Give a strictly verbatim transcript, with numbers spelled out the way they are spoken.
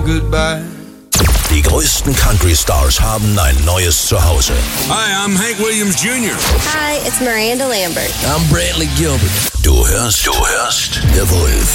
Goodbye. Die größten Country-Stars haben ein neues Zuhause. Hi, I'm Hank Williams Junior Hi, it's Miranda Lambert. I'm Brantley Gilbert. Du hörst, du hörst The Wolf.